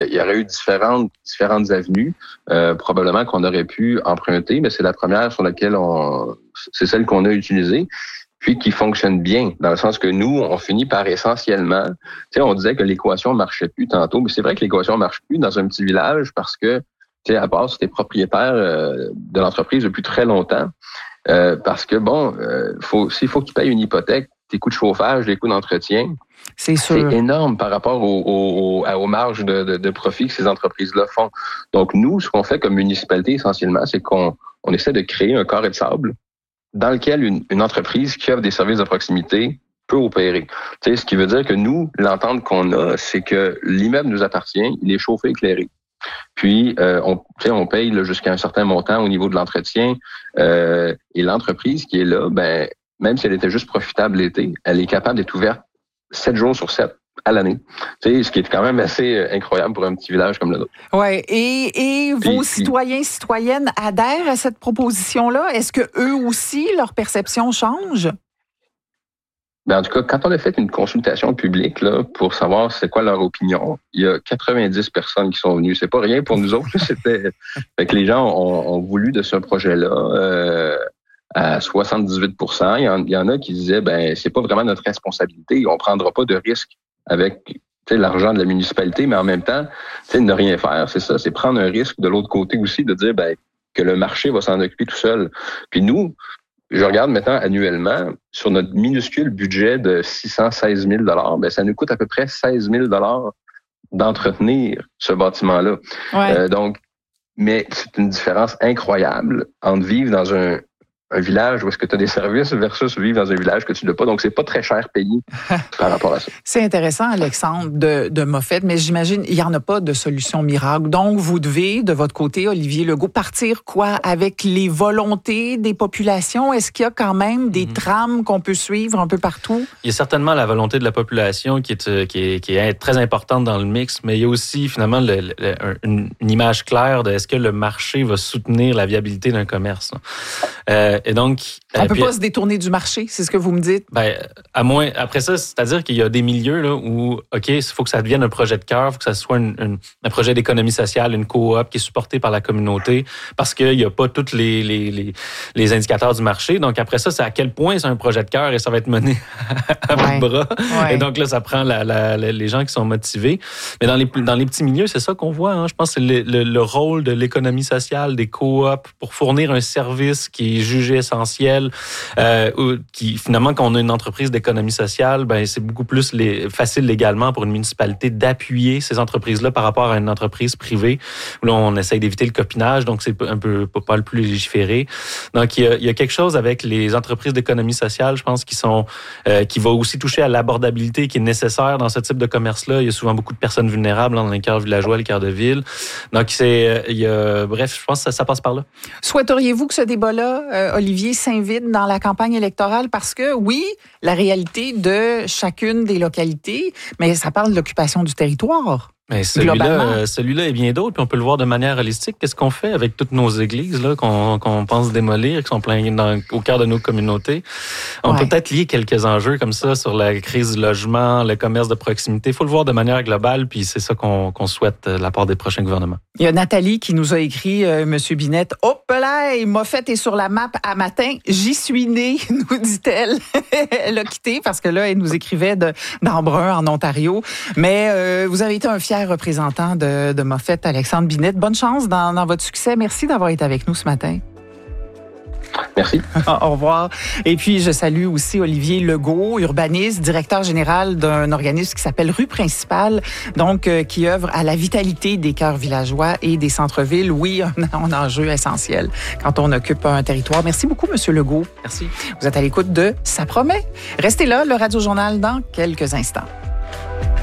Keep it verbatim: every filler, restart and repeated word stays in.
il y aurait eu différentes différentes avenues, euh, probablement qu'on aurait pu emprunter, mais c'est la première sur laquelle on, c'est celle qu'on a utilisée, puis qui fonctionne bien, dans le sens que nous, on finit par essentiellement, tu sais, on disait que l'équation marchait plus tantôt, mais c'est vrai que l'équation marche plus dans un petit village parce que, tu sais, à part si t'es propriétaire euh, de l'entreprise depuis très longtemps, euh, parce que bon, euh, faut, s'il faut que tu payes une hypothèque, tes coûts de chauffage, les coûts d'entretien, c'est sûr. C'est énorme par rapport aux, aux, aux marges de, de, de profit que ces entreprises-là font. Donc, nous, ce qu'on fait comme municipalité, essentiellement, c'est qu'on on essaie de créer un carré de sable dans lequel une, une entreprise qui offre des services de proximité peut opérer. Tu sais, ce qui veut dire que nous, l'entente qu'on a, c'est que l'immeuble nous appartient, il est chauffé, éclairé. Puis, euh, on, on paye là, jusqu'à un certain montant au niveau de l'entretien. Euh, et l'entreprise qui est là, ben, même si elle était juste profitable l'été, elle est capable d'être ouverte sept jours sur sept à l'année. Tu sais, ce qui est quand même assez incroyable pour un petit village comme le nôtre. Oui. Et, et vos puis, citoyens, citoyennes adhèrent à cette proposition-là? Est-ce que eux aussi, leur perception change? Ben, en tout cas, quand on a fait une consultation publique là, pour savoir c'est quoi leur opinion, il y a quatre-vingt-dix personnes qui sont venues. C'est pas rien pour nous autres. C'était fait que les gens ont, ont voulu de ce projet-là. Euh, à soixante-dix-huit pour cent. Il y en, il y en a qui disaient, ben, c'est pas vraiment notre responsabilité. On prendra pas de risque avec l'argent de la municipalité, mais en même temps, ne rien faire, c'est ça, c'est prendre un risque de l'autre côté aussi, de dire, ben, que le marché va s'en occuper tout seul. Puis nous, je regarde maintenant annuellement, sur notre minuscule budget de six cent seize mille dollars, ben, ça nous coûte à peu près seize mille dollars d'entretenir ce bâtiment-là. Ouais. Euh, donc, mais c'est une différence incroyable entre vivre dans un un village où est-ce que tu as des services versus vivre dans un village que tu n'as pas. Donc, c'est pas très cher payé par rapport à ça. C'est intéressant, Alexandre, de, de Moffett, mais j'imagine il n'y en a pas de solution miracle. Donc, vous devez, de votre côté, Olivier Legault, partir quoi? Avec les volontés des populations? Est-ce qu'il y a quand même des mm-hmm. trames qu'on peut suivre un peu partout? Il y a certainement la volonté de la population qui est, qui est, qui est très importante dans le mix, mais il y a aussi, finalement, le, le, une, une image claire de est-ce que le marché va soutenir la viabilité d'un commerce. Euh, Et donc, on ne peut puis, pas se détourner du marché, c'est ce que vous me dites? Ben, à moins, après ça, c'est-à-dire qu'il y a des milieux là, où, OK, il faut que ça devienne un projet de cœur, il faut que ça soit une, une, un projet d'économie sociale, une coop qui est supportée par la communauté, parce qu'il n'y a pas tous les, les, les, les indicateurs du marché. Donc, après ça, c'est à quel point c'est un projet de cœur et ça va être mené à bout ouais. de bras. Ouais. Et donc, là, ça prend la, la, la, les gens qui sont motivés. Mais dans les, dans les petits milieux, c'est ça qu'on voit. Hein. Je pense que c'est le, le, le rôle de l'économie sociale, des coops, pour fournir un service qui est jugé essentiel. Euh, qui finalement, quand on a une entreprise d'économie sociale, ben c'est beaucoup plus les, facile légalement pour une municipalité d'appuyer ces entreprises-là par rapport à une entreprise privée où là, on essaye d'éviter le copinage, donc c'est un peu pas le plus légiféré. Donc il y a, il y a quelque chose avec les entreprises d'économie sociale, je pense, qui sont euh, qui va aussi toucher à l'abordabilité qui est nécessaire dans ce type de commerce-là. Il y a souvent beaucoup de personnes vulnérables dans les cœurs villageois, les cœurs de ville. Donc c'est, il y a, bref, je pense que ça, ça passe par là. Souhaiteriez-vous que ce débat-là, euh, Olivier, s'invite dans la campagne électorale? Parce que, oui, la réalité de chacune des localités, mais ça parle de l'occupation du territoire. Mais celui-là, celui-là et bien d'autres, puis on peut le voir de manière holistique. Qu'est-ce qu'on fait avec toutes nos églises là qu'on, qu'on pense démolir, qui sont pleines dans, au cœur de nos communautés? On ouais. peut peut-être lier quelques enjeux comme ça sur la crise du logement, le commerce de proximité. Il faut le voir de manière globale, puis c'est ça qu'on, qu'on souhaite de la part des prochains gouvernements. Il y a Nathalie qui nous a écrit, euh, Monsieur Binette, « Hop là, Moffett est sur la map à matin. J'y suis née, nous dit-elle. » Elle a quitté parce que là, elle nous écrivait de, d'Embrun, en Ontario. Mais euh, vous avez été un fier représentant de, de Moffett, Alexandre Binette. Bonne chance dans, dans votre succès. Merci d'avoir été avec nous ce matin. Merci. Au revoir. Et puis, je salue aussi Olivier Legault, urbaniste, directeur général d'un organisme qui s'appelle Rue Principale, donc euh, qui œuvre à la vitalité des cœurs villageois et des centres-villes. Oui, un, un enjeu essentiel quand on occupe un territoire. Merci beaucoup, Monsieur Legault. Merci. Vous êtes à l'écoute de Ça promet. Restez là, le Radio Journal dans quelques instants.